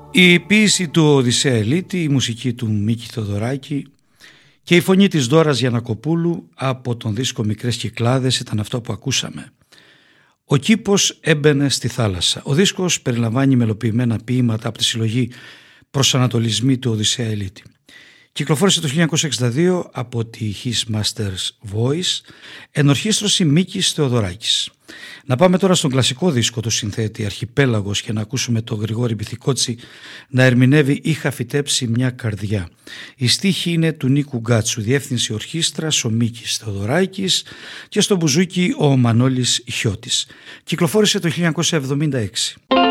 Η ποίηση του Οδυσσέα Ελίτη, η μουσική του Μίκη Θοδωράκη και η φωνή της Δώρας Γιαννακοπούλου από τον δίσκο Μικρές Κυκλάδες ήταν αυτό που ακούσαμε. Ο κήπος έμπαινε στη θάλασσα. Ο δίσκος περιλαμβάνει μελοποιημένα ποίηματα από τη συλλογή Προσανατολισμοί του Οδυσσέα Ελίτη. Κυκλοφόρησε το 1962 από τη His Master's Voice, ενορχήστρωση Μίκης Θεοδωράκης. Να πάμε τώρα στον κλασικό δίσκο του συνθέτη Αρχιπέλαγος και να ακούσουμε τον Γρηγόρη Μπιθικότσι να ερμηνεύει «Είχα φυτέψει μια καρδιά». Η στίχη είναι του Νίκου Γκάτσου, διεύθυνση ορχήστρας ο Μίκης Θεοδωράκης και στο μπουζούκι ο Μανώλης Χιώτης. Κυκλοφόρησε το 1976.